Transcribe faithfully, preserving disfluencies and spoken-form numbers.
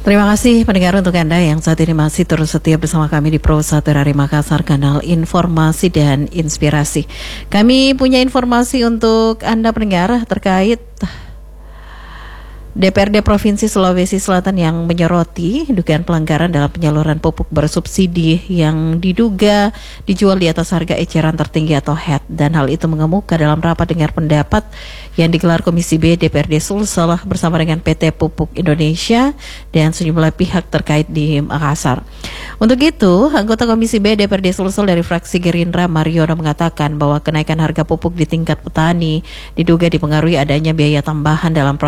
Terima kasih pendengar untuk Anda yang saat ini masih terus setia bersama kami di Pro satu R R I Makassar, kanal informasi dan inspirasi. Kami punya informasi untuk Anda pendengar terkait D P R D Provinsi Sulawesi Selatan yang menyoroti dugaan pelanggaran dalam penyaluran pupuk bersubsidi yang diduga dijual di atas harga eceran tertinggi atau H E T, dan hal itu mengemuka dalam rapat dengar pendapat yang digelar Komisi B D P R D Sulsel bersama dengan P T Pupuk Indonesia dan sejumlah pihak terkait di Makassar. Untuk itu, anggota Komisi B D P R D Sulsel dari fraksi Gerindra Mariono mengatakan bahwa kenaikan harga pupuk di tingkat petani diduga dipengaruhi adanya biaya tambahan dalam proses